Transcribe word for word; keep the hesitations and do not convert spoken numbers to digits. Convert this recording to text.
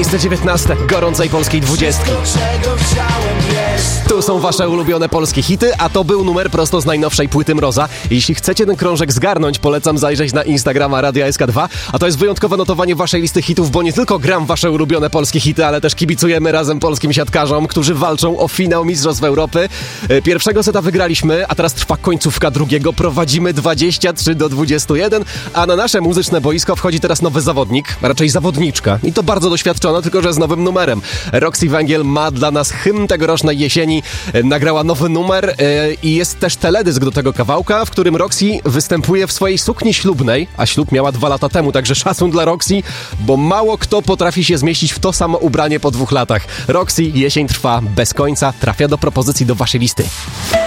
Miejsce dziewiętnaste gorącej polskiej dwudziestki. Tu są wasze ulubione polskie hity, a to był numer prosto z najnowszej płyty Mroza. Jeśli chcecie ten krążek zgarnąć, polecam zajrzeć na Instagrama Radia S K dwa, a to jest wyjątkowe notowanie waszej listy hitów, bo nie tylko gram wasze ulubione polskie hity, ale też kibicujemy razem polskim siatkarzom, którzy walczą o finał Mistrzostw Europy. Pierwszego seta wygraliśmy, a teraz trwa końcówka drugiego. Prowadzimy dwadzieścia trzy do dwudziestu jeden, a na nasze muzyczne boisko wchodzi teraz nowy zawodnik, a raczej zawodniczka. I to bardzo doświadczona, tylko że z nowym numerem. Roxy Węgiel ma dla nas hymn tegorocznej jesieni. Nagrała nowy numer i jest też teledysk do tego kawałka, w którym Roxy występuje w swojej sukni ślubnej, a ślub miała dwa lata temu, także szacun dla Roxy, bo mało kto potrafi się zmieścić w to samo ubranie po dwóch latach. Roxy, jesień trwa bez końca, trafia do propozycji do waszej listy.